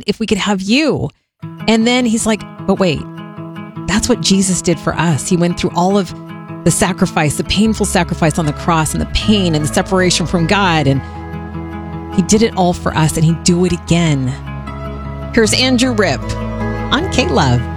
if we could have you. And then he's like, but wait, that's what Jesus did for us. He went through all of the sacrifice, the painful sacrifice on the cross, and the pain and the separation from God. And he did it all for us, and he'd do it again. Here's Andrew Ripp on K-Love.